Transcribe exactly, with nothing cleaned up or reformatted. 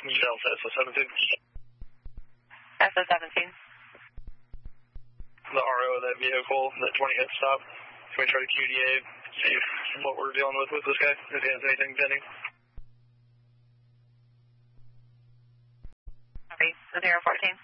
Delta S O seventeen. S O seventeen. The R O of that vehicle, that twenty hit stop. Can we try to Q D A, see what we're dealing with with this guy, if he has anything pending? Copy. zero fourteen.